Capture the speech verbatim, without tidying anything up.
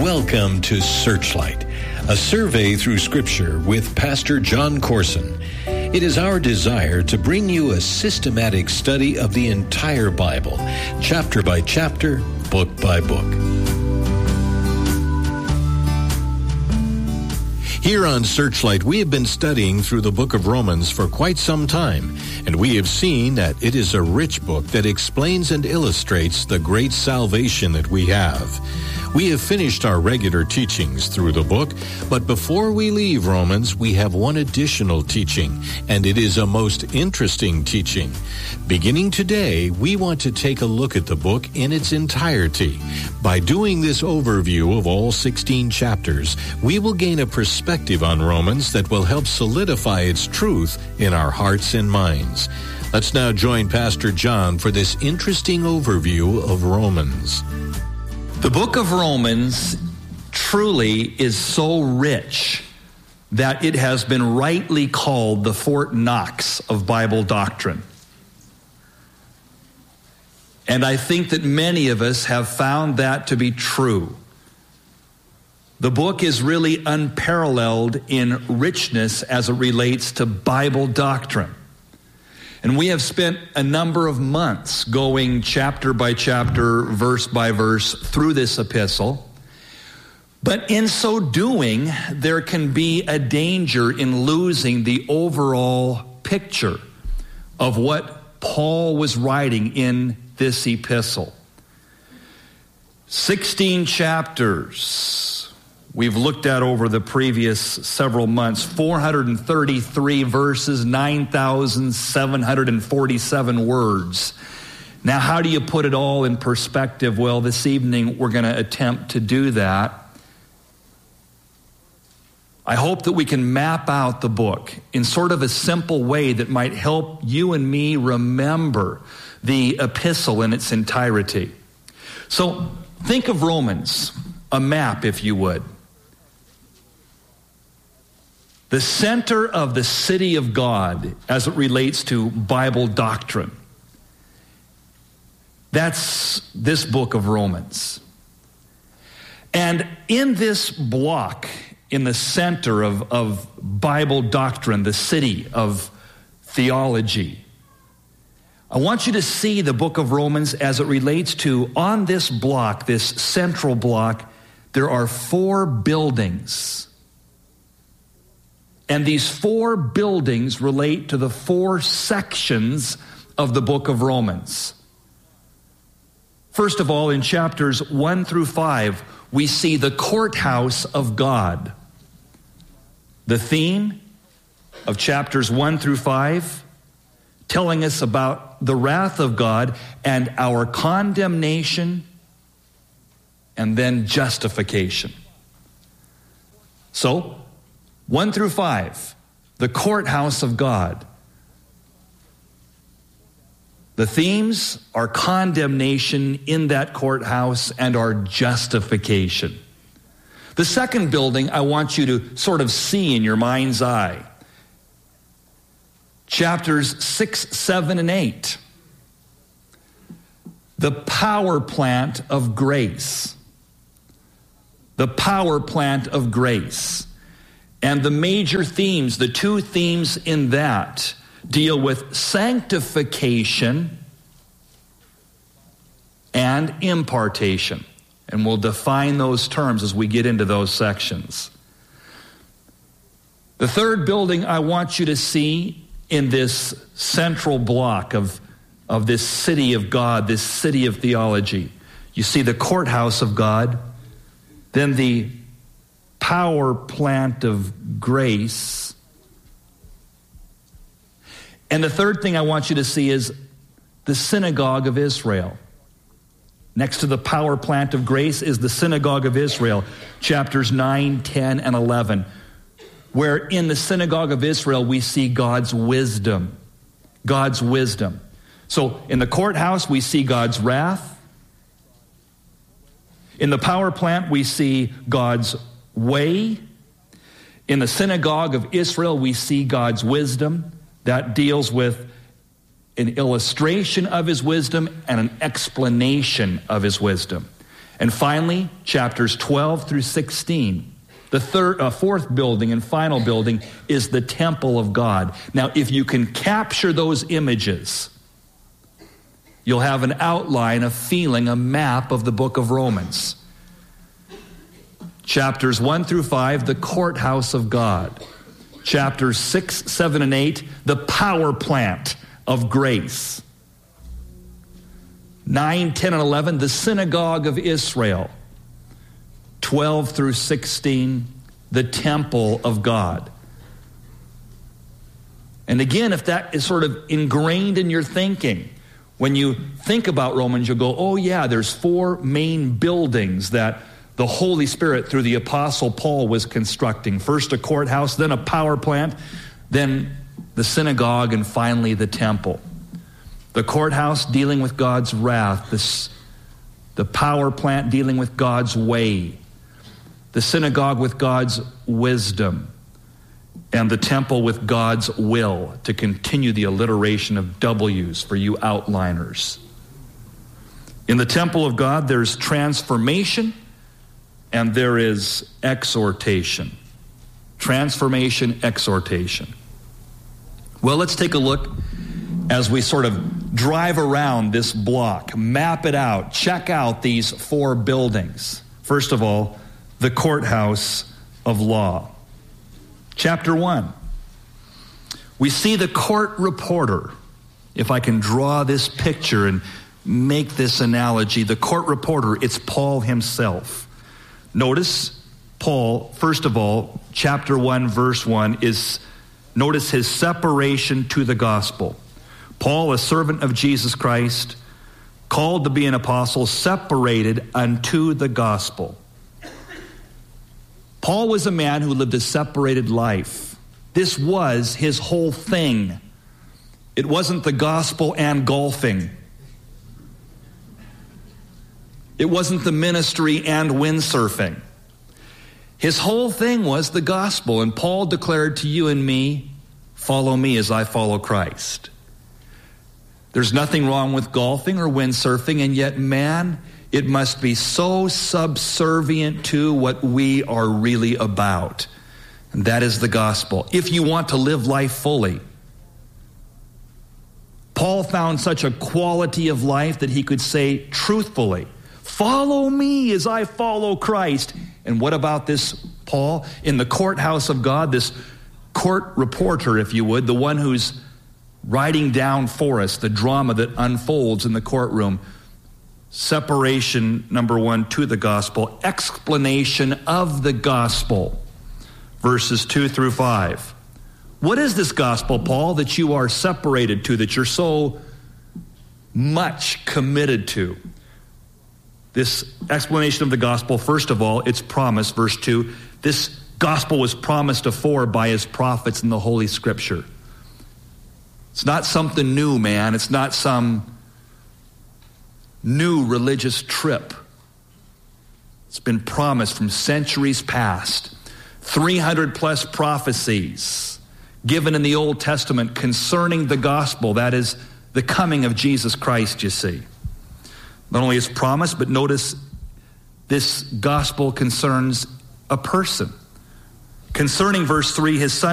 Welcome to Searchlight, a survey through Scripture with Pastor John Corson. It is our desire to bring you a systematic study of the entire Bible, chapter by chapter, book by book. Here on Searchlight, we have been studying through the book of Romans for quite some time, and we have seen that it is a rich book that explains and illustrates the great salvation that we have. We have finished our regular teachings through the book, but before we leave Romans, we have one additional teaching, and it is a most interesting teaching. Beginning today, we want to take a look at the book in its entirety. By doing this overview of all sixteen chapters, we will gain a perspective on Romans that will help solidify its truth in our hearts and minds. Let's now join Pastor John for this interesting overview of Romans. The book of Romans truly is so rich that it has been rightly called the Fort Knox of Bible doctrine. And I think that many of us have found that to be true. The book is really unparalleled in richness as it relates to Bible doctrine. And we have spent a number of months going chapter by chapter, verse by verse through this epistle. But in so doing, there can be a danger in losing the overall picture of what Paul was writing in this epistle. Sixteen chapters we've looked at over the previous several months, four hundred thirty-three verses, nine thousand seven hundred forty-seven words. Now, how do you put it all in perspective? Well, this evening we're going to attempt to do that. I hope that we can map out the book in sort of a simple way that might help you and me remember the epistle in its entirety. So think of Romans, a map, if you would. The center of the city of God as it relates to Bible doctrine. That's this book of Romans. And in this block, in the center of, of Bible doctrine, the city of theology, I want you to see the book of Romans as it relates to, on this block, this central block, there are four buildings. And these four buildings relate to the four sections of the book of Romans. First of all, in chapters one through five, we see the courthouse of God. The theme of chapters one through five, telling us about the wrath of God and our condemnation and then justification. So, one through five, the courthouse of God. The themes are condemnation in that courthouse and our justification. The second building I want you to sort of see in your mind's eye. Chapters six, seven, and eight. The power plant of grace. The power plant of grace. And the major themes, the two themes in that, deal with sanctification and impartation. And we'll define those terms as we get into those sections. The third building I want you to see in this central block of, of this city of God, this city of theology. You see the courthouse of God, then the power plant of grace. And the third thing I want you to see is the synagogue of Israel. Next to the power plant of grace is the synagogue of Israel, chapters nine, ten, and eleven, where in the synagogue of Israel we see God's wisdom. God's wisdom. So in the courthouse we see God's wrath. In the power plant we see God's way. In the synagogue of Israel, we see God's wisdom that deals with an illustration of his wisdom and an explanation of his wisdom. And finally, chapters twelve through sixteen. The third, uh, fourth building and final building is the temple of God. Now, if you can capture those images, you'll have an outline, a feeling, a map of the book of Romans. Chapters one through five, the courthouse of God. Chapters six, seven, and eight, the power plant of grace. nine, ten, and eleven, the synagogue of Israel. twelve through sixteen, the temple of God. And again, if that is sort of ingrained in your thinking, when you think about Romans, you'll go, oh yeah, there's four main buildings that the Holy Spirit, through the Apostle Paul, was constructing. First a courthouse, then a power plant, then the synagogue, and finally the temple. The courthouse dealing with God's wrath, this, the power plant dealing with God's way, the synagogue with God's wisdom, and the temple with God's will, to continue the alliteration of W's for you outliners. In the temple of God, there's transformation and there is exhortation. Transformation, exhortation. Well, let's take a look as we sort of drive around this block, map it out, check out these four buildings. First of all, the courthouse of law. Chapter one. We see the court reporter. If I can draw this picture and make this analogy, the court reporter, it's Paul himself. Notice Paul, first of all, chapter one, verse one, is, notice his separation to the gospel. Paul, a servant of Jesus Christ, called to be an apostle, separated unto the gospel. Paul was a man who lived a separated life. This was his whole thing. It wasn't the gospel and golfing. It wasn't the ministry and windsurfing. His whole thing was the gospel, and Paul declared to you and me, follow me as I follow Christ. There's nothing wrong with golfing or windsurfing, and yet, man, it must be so subservient to what we are really about. And that is the gospel. If you want to live life fully. Paul found such a quality of life that he could say truthfully, follow me as I follow Christ. And what about this Paul? In the courthouse of God, this court reporter, if you would, the one who's writing down for us the drama that unfolds in the courtroom. Separation, number one, to the gospel. Explanation of the gospel. Verses two through five. What is this gospel, Paul, that you are separated to, that you're so much committed to? This explanation of the gospel, first of all, it's promised, verse two. This gospel was promised afore by his prophets in the Holy Scripture. It's not something new, man. It's not some new religious trip. It's been promised from centuries past. three hundred plus prophecies given in the Old Testament concerning the gospel, that is the coming of Jesus Christ, you see. Not only is promised, but notice this gospel concerns a person. Concerning verse three, his son